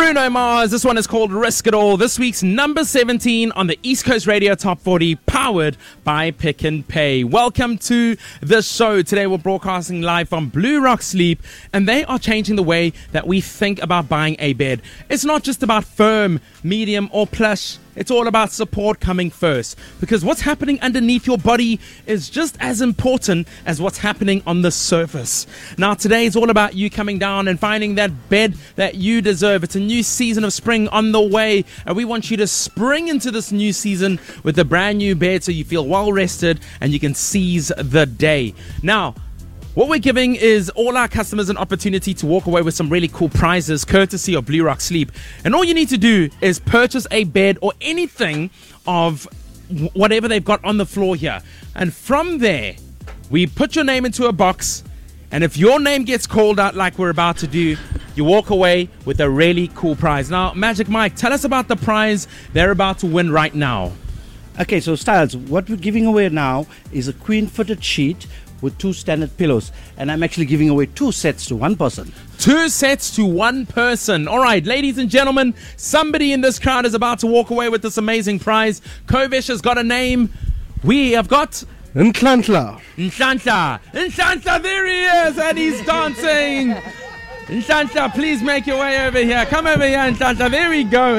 Bruno Mars, this one is called Risk It All. This week's number 17 on the East Coast Radio Top 40, powered by Pick n Pay. Welcome to the show. Today we're broadcasting live from Blue Rock Sleep, and they are changing the way that we think about buying a bed. It's not just about firm, medium, or plush. It's all about support coming first, because what's happening underneath your body is just as important as what's happening on the surface. Now, today is all about you coming down and finding that bed that you deserve. It's a new season of spring on the way, and we want you to spring into this new season with a brand new bed so you feel well rested and you can seize the day. Now, what we're giving is all our customers an opportunity to walk away with some really cool prizes courtesy of Blue Rock Sleep. And all you need to do is purchase a bed or anything of whatever they've got on the floor here. And from there, we put your name into a box. And if your name gets called out like we're about to do, you walk away with a really cool prize. Now, Magic Mike, tell us about the prize they're about to win right now. Okay, so Styles, what we're giving away now is a queen-footed sheet with 2 standard pillows, and I'm actually giving away 2 sets to one person. 2 sets to one person. All right, ladies and gentlemen, somebody in this crowd is about to walk away with this amazing prize. Kovish has got a name. We have got Nhlanhla. Nhlanhla, there he is, and he's dancing. Nhlanhla, please make your way over here. Come over here, Nhlanhla. There we go.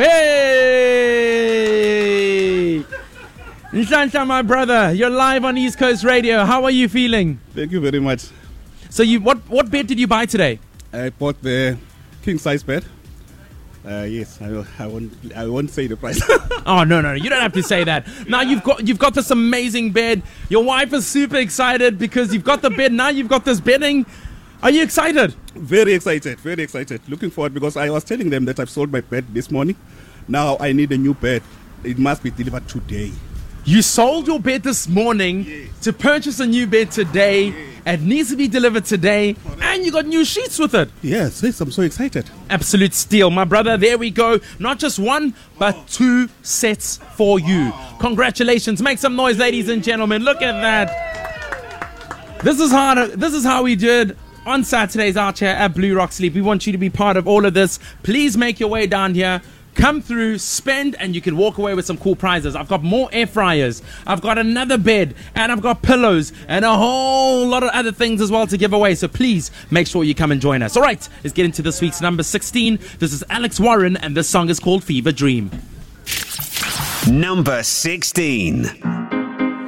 Hey! Nhlanhla, my brother, you're live on East Coast Radio. How are you feeling? Thank you very much. So, what bed did you buy today? I bought the king size bed. Yes, I won't say the price. Oh no, you don't have to say that. Now you've got this amazing bed. Your wife is super excited because you've got the bed. Now you've got this bedding. Are you excited? Very excited, very excited. Looking forward, because I was telling them that I've sold my bed this morning. Now I need a new bed. It must be delivered today. You sold your bed this morning to purchase a new bed today. It needs to be delivered today, and you got new sheets with it. Yes, I'm so excited. Absolute steal, my brother. There we go. Not just one, but 2 sets for you. Congratulations. Make some noise, ladies and gentlemen. Look at that. This is how we did on Saturdays out here at Blue Rock Sleep. We want you to be part of all of this. Please make your way down here. Come through, spend, and you can walk away with some cool prizes. I've got more air fryers. I've got another bed, and I've got pillows, and a whole lot of other things as well to give away. So please make sure you come and join us. All right, let's get into this week's number 16. This is Alex Warren, and this song is called Fever Dream. Number 16.